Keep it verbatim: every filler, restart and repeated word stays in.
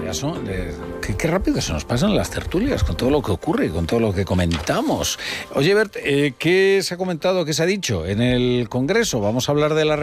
ya son, eh, qué, qué rápido se nos pasan las tertulias con todo lo que ocurre, con todo lo que comentamos. Oye, Bert, eh, ¿qué se ha comentado, qué se ha dicho en el Congreso? Vamos a hablar de la